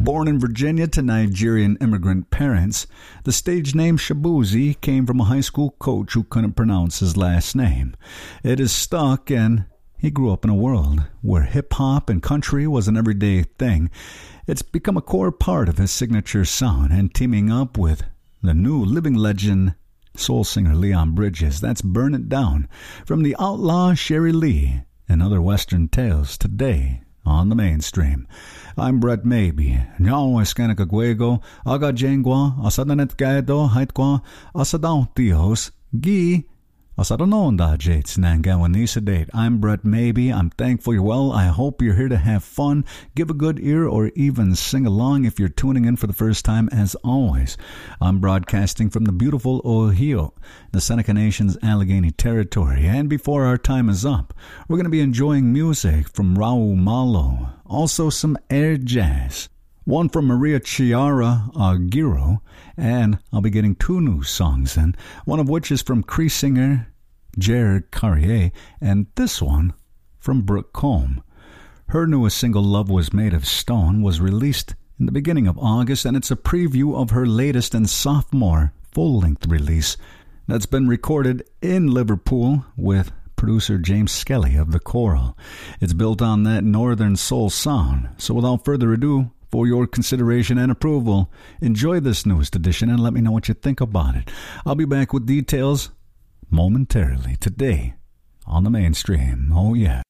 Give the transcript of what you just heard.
Born in Virginia to Nigerian immigrant parents, the stage name Shabuzi came from a high school coach who couldn't pronounce his last name. It is stuck, and he grew up in a world where hip-hop and country was an everyday thing. It's become a core part of his signature sound, and teaming up with the new living legend, soul singer Leon Bridges. That's Burn It Down, from the outlaw Sherry Lee and other Western tales today on the mainstream. I'm Brett Maybe. Nyaw Eskanakagwego, Aga Jengwa, Asadanet Gaido, Haitwa, Asadao Tios, Gi, Asadanonda Jates Nangawanisa date. I'm Brett Maybe. I'm thankful you're well. I hope you're here to have fun, give a good ear, or even sing along if you're tuning in for the first time. As always, I'm broadcasting from the beautiful Ohio, the Seneca Nation's Allegheny Territory. And before our time is up, we're going to be enjoying music from Raul Malo, also some air jazz. One from Maria Chiara Aguirre, and I'll be getting two new songs in, one of which is from Cree singer Jared Carrier, and this one from Brooke Combe. Her newest single, Love Was Made of Stone, was released in the beginning of August, and it's a preview of her latest and sophomore full-length release that's been recorded in Liverpool with producer James Skelly of The Coral. It's built on that northern soul sound, so without further ado, for your consideration and approval, enjoy this newest edition and let me know what you think about it. I'll be back with details momentarily today on the mainstream. Oh yeah.